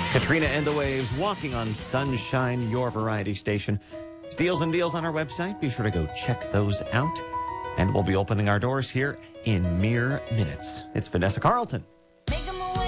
Katrina and the Waves, Walking on Sunshine, your variety station. Steals and deals on our website. Be sure to go check those out. And we'll be opening our doors here in mere minutes. It's Vanessa Carlton.